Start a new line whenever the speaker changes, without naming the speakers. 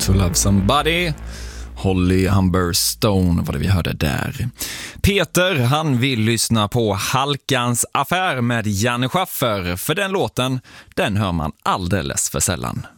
to love somebody. Holly Humberstone var det vi hörde där. Peter, han vill lyssna på Halkans affär med Janne Schaffer. För den låten, den hör man alldeles för sällan.